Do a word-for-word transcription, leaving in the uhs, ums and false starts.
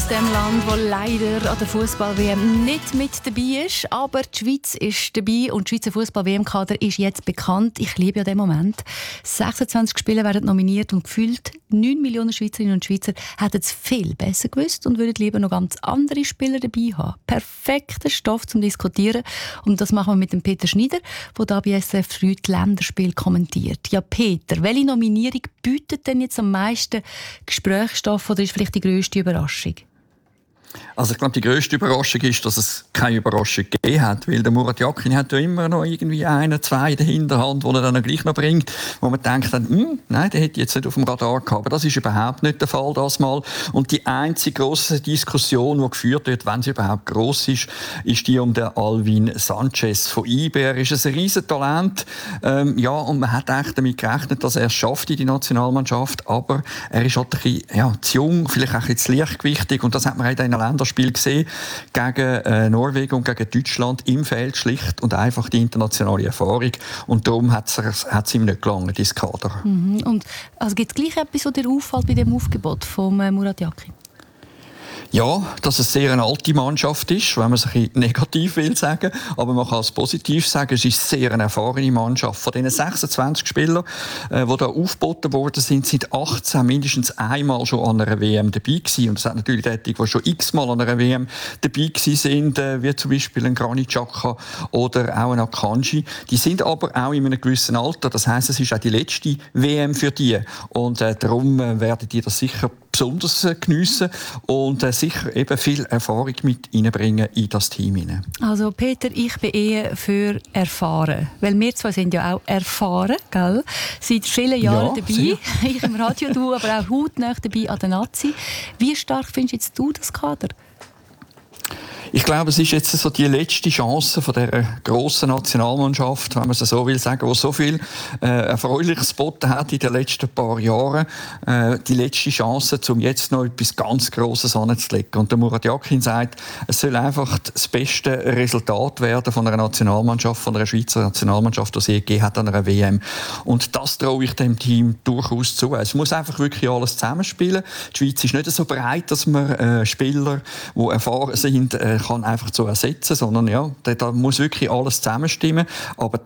dem Land, wo leider an der Fußball-W M nicht mit dabei ist. Aber die Schweiz ist dabei und der Schweizer Fußball-W M-Kader ist jetzt bekannt. Ich liebe ja den Moment. sechsundzwanzig Spieler werden nominiert und gefühlt neun Millionen Schweizerinnen und Schweizer hätten es viel besser gewusst und würden lieber noch ganz andere Spieler dabei haben. Perfekter Stoff zum Diskutieren. Und das machen wir mit dem Peter Schneider, der da bei S R F drei die Länderspiele kommentiert. Ja, Peter, welche Nominierung bietet denn jetzt am meisten Gesprächsstoff oder ist vielleicht die grösste Überraschung? Also ich glaube, die grösste Überraschung ist, dass es keine Überraschung gegeben hat, weil der Murat Yakin hat ja immer noch irgendwie einen, zwei in der Hinterhand, die er dann gleich noch bringt, wo man denkt, hm, nein, der hätte jetzt nicht auf dem Radar gehabt. Aber das ist überhaupt nicht der Fall das Mal. Und die einzige grosse Diskussion, die geführt wird, wenn sie überhaupt gross ist, ist die um den Alvin Sanchez von I B. Er ist ein Riesentalent. Ähm, ja, und man hat echt damit gerechnet, dass er es schafft in die Nationalmannschaft, aber er ist halt ein bisschen, ja, zu jung, vielleicht auch ein bisschen zu leichtgewichtig und das hat man auch in den Länderspiel gesehen, gegen äh, Norwegen und gegen Deutschland im Feld schlicht und einfach die internationale Erfahrung. Und darum hat es ihm nicht gelangen, dieses Kader. Mhm. Und also gibt es gleich etwas, was dir auffällt bei dem Aufgebot von äh, Murat Yakin? Ja, dass es sehr eine alte Mannschaft ist, wenn man es ein bisschen negativ will sagen. Aber man kann es positiv sagen, es ist sehr eine erfahrene Mannschaft. Von diesen sechsundzwanzig Spielern, äh, die da aufgeboten worden sind, sind achtzehn mindestens einmal schon an einer W M dabei gewesen. Und es hat natürlich die, die schon x-mal an einer W M dabei gewesen sind, äh, wie zum Beispiel ein Granit Xhaka oder auch ein Akanji. Die sind aber auch in einem gewissen Alter. Das heisst, es ist auch die letzte W M für die. Und äh, darum äh, werden die das sicher besonders äh, geniessen und äh, sicher eben viel Erfahrung mit reinbringen in das Team hinein. Also Peter, ich bin eher für erfahren, weil wir zwei sind ja auch erfahren, gell? Seit vielen Jahren ja, dabei. Sehr. Ich im Radio, du aber auch hautnah dabei an der Nazi. Wie stark findest jetzt du das Kader? Ich glaube, es ist jetzt so die letzte Chance von dieser grossen Nationalmannschaft, wenn man es so will sagen, die so viel äh, Erfreuliches geboten hat in den letzten paar Jahren. Äh, die letzte Chance, um jetzt noch etwas ganz Grosses anzulegen. Und der Murat Yakin sagt, es soll einfach das beste Resultat werden von einer Nationalmannschaft, von einer Schweizer Nationalmannschaft, die es je gegeben hat an einer W M. Und das traue ich dem Team durchaus zu. Es muss einfach wirklich alles zusammenspielen. Die Schweiz ist nicht so breit, dass man äh, Spieler, die erfahren sind, äh, kann einfach so ersetzen, sondern ja, da muss wirklich alles zusammenstimmen. Aber